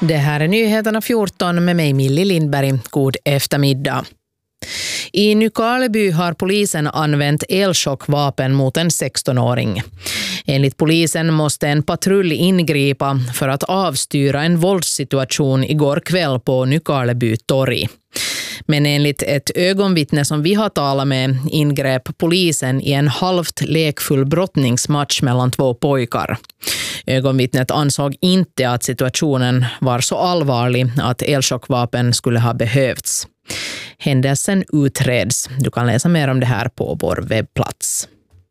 Det här är nyheterna 14 med mig Millie Lindberg. God eftermiddag. I Nykarleby har polisen använt elchockvapen mot en 16-åring. Enligt polisen måste en patrull ingripa för att avstyra en våldssituation igår kväll på Nykarleby torg. Men enligt ett ögonvittne som vi har talat med ingrep polisen i en halvt lekfull brottningsmatch mellan två pojkar. Ögonvittnet ansåg inte att situationen var så allvarlig att elchockvapen skulle ha behövts. Händelsen utreds. Du kan läsa mer om det här på vår webbplats.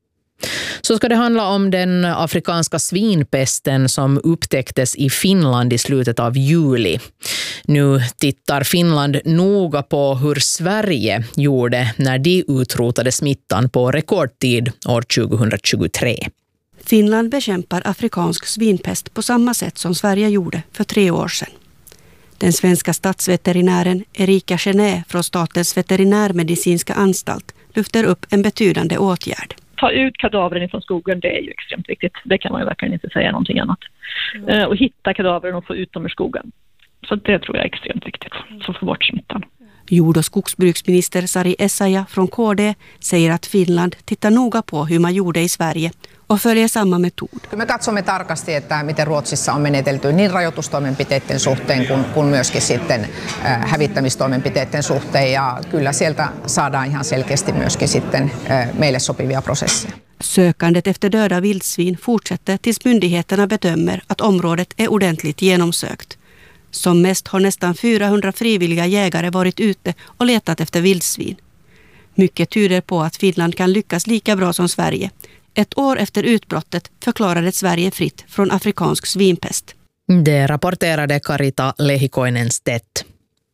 Så ska det handla om den afrikanska svinpesten som upptäcktes i Finland i slutet av juli. Nu tittar Finland noga på hur Sverige gjorde när de utrotade smittan på rekordtid år 2023. Finland bekämpar afrikansk svinpest på samma sätt som Sverige gjorde för 3 år sedan. Den svenska statsveterinären Erika Gené från Statens veterinärmedicinska anstalt lyfter upp en betydande åtgärd. Ta ut kadavren från skogen, det är ju extremt viktigt. Det kan man ju verkligen inte säga någonting annat. Och hitta kadavren och få ut dem ur skogen. Så det tror jag är extremt viktigt, för att få bort smittan. Jord- och skogsbruksminister Sari Essayah från KD säger att Finland tittar noga på hur man gjorde i Sverige och följer samma metod. Me katsomme tarkasti, että miten Ruotsissa on menetelty niin rajoitustoimenpiteiden suhteen kuin myöskin sitten hävittämistoimenpiteiden suhteen. Ja kyllä sieltä saadaan ihan selkeästi myöskin sitten meille sopivia prosesseja. Sökandet efter döda vildsvin fortsätter tills myndigheterna bedömer att området är ordentligt genomsökt. Som mest har nästan 400 frivilliga jägare varit ute och letat efter vildsvin. Mycket tyder på att Finland kan lyckas lika bra som Sverige. 1 år efter utbrottet förklarade Sverige fritt från afrikansk svinpest. Det rapporterade Karita Lehikoinen-Stedt.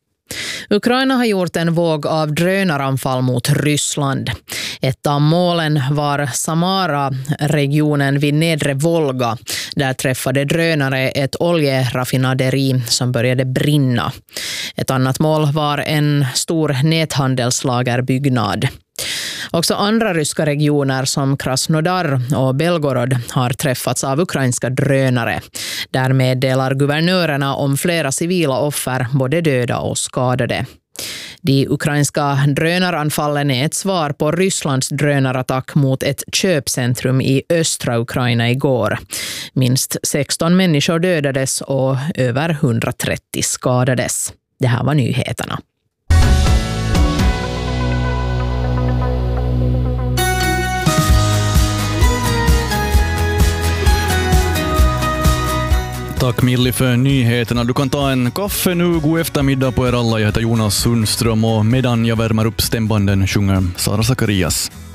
Ukraina har gjort en våg av drönaranfall mot Ryssland. Ett av målen var Samara-regionen vid nedre Volga. Där träffade drönare ett oljeraffinaderi som började brinna. Ett annat mål var en stor näthandelslagerbyggnad. Också andra ryska regioner som Krasnodar och Belgorod har träffats av ukrainska drönare. Därmed delar guvernörerna om flera civila offer, både döda och skadade. De ukrainska drönaranfallen är ett svar på Rysslands drönarattack mot ett köpcentrum i östra Ukraina igår. Minst 16 människor dödades och över 130 skadades. Det här var nyheterna. Tack Millie för nyheterna. Du kan ta en kaffe nu. God eftermiddag på er alla. Jag heter Jonas Sundström och medan jag värmer upp stämbanden sjunger Sara Zacharias.